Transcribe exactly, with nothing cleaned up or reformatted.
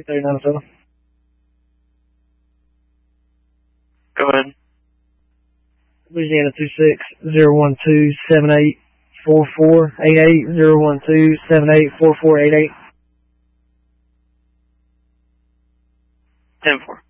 thirty-nine oh seven. Go ahead. Louisiana two six zero one two seven eight four four eight eight zero one two seven eight four four eight eight. ten four.